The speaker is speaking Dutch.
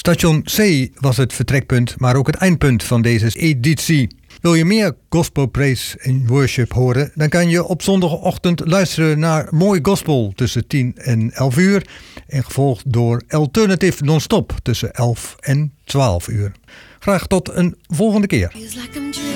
Station C was het vertrekpunt, maar ook het eindpunt van deze editie. Wil je meer gospel praise en worship horen, dan kan je op zondagochtend luisteren naar Mooi Gospel tussen 10 en 11 uur. En gevolgd door Alternative Non-Stop tussen 11 en 12 uur. Graag tot een volgende keer.